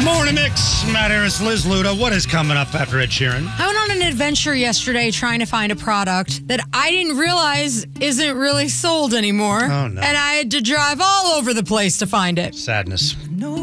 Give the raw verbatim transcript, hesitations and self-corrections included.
Morning Mix, Matt Harris, Liz Luda. What is coming up after Ed Sheeran? I went on an adventure yesterday trying to find a product that I didn't realize isn't really sold anymore. Oh, no. And I had to drive all over the place to find it. Sadness.